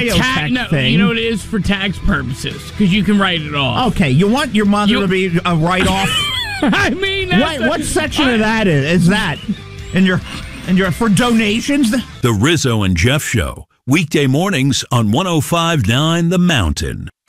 biotech thing. You know what it is for tax purposes because you can write it off. Okay, you want your mother to be a write-off? I mean, what section of that is that? In your for donations? The Rizzo and Jeff Show, weekday mornings on 105.9 The Mountain.